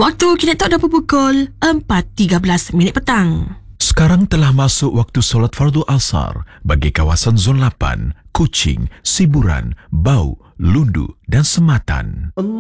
Waktu kini tak dah pukul 4.13 petang. Sekarang telah masuk waktu solat fardu asar bagi kawasan Zon 8, Kuching, Siburan, Bau, Lundu dan Sematan.